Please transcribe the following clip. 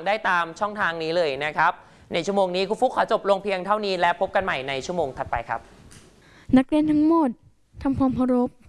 ได้ตามช่องทางนี้เลยนะครับในชั่วโมงนี้ครูฟุกขอจบลงเพียงเท่านี้และพบกันใหม่ในชั่วโมงถัดไปครับนักเรียนทั้งหมดทำความเคารพ